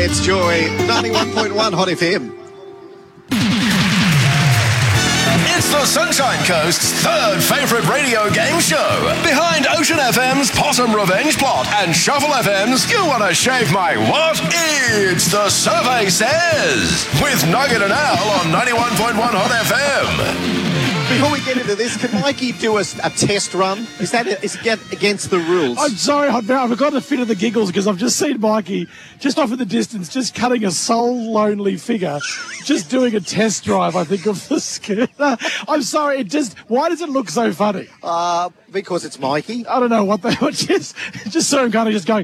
It's Joy, 91.1 Hot FM. It's the Sunshine Coast's third favourite radio game show, behind Ocean FM's Possum Revenge Plot and Shuffle FM's You Wanna Shave My What? It's The Survey Says, with Nugget and Al on 91.1 Hot FM. Before we get into this, can Mikey do a test run? Is it against the rules? I'm sorry, I've got a fit of the giggles because I've just seen Mikey just off in the distance, just cutting a soul lonely figure, just doing a test drive, I think, of the scooter. I'm sorry, why does it look so funny? Because it's Mikey. I don't know what they were just saw him kind of just going,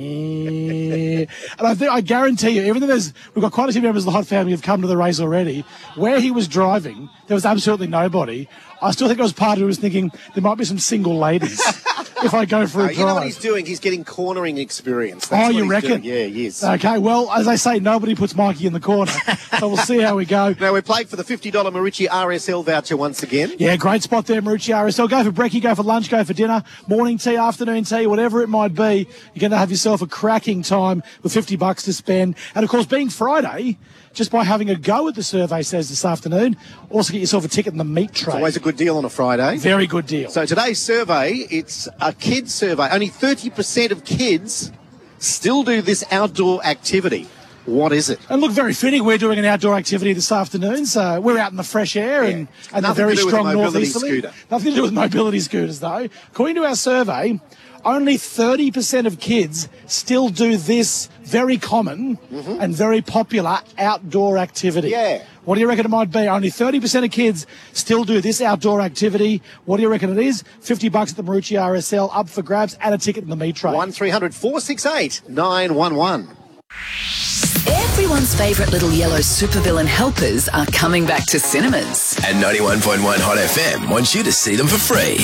meh. And I guarantee you, even though we've got quite a few members of the Hot family who've come to the race already, where he was driving, there was absolutely nobody. I still think it was part who was thinking there might be some single ladies if I go for a drive. You know what he's doing? He's getting cornering experience. That's you reckon? Yeah, he is. Okay, well, as I say, nobody puts Mikey in the corner, so we'll see how we go. Now, we're playing for the $50 Marucci RSL voucher once again. Yeah, great spot there, Marucci RSL. Go for brekkie, go for lunch, go for dinner, morning tea, afternoon tea, whatever it might be. You're going to have yourself a cracking time with $50 to spend. And, of course, being Friday, just by having a go at the Survey Says this afternoon, also get yourself a ticket in the meat tray. It's always a good deal on a Friday. Very good deal. So today's survey, it's a kids survey. Only 30% of kids still do this outdoor activity. What is it? And look, very fitting. We're doing an outdoor activity this afternoon, so we're out in the fresh air and the very strong northeasterly. Nothing to do with mobility scooters, though. According to our survey, only 30% of kids still do this very common and very popular outdoor activity. Yeah. What do you reckon it might be? Only 30% of kids still do this outdoor activity. What do you reckon it is? $50 at the Marucci RSL, up for grabs, and a ticket in the meat tray. 1300 468 911. Everyone's favourite little yellow supervillain helpers are coming back to cinemas. And 91.1 Hot FM wants you to see them for free.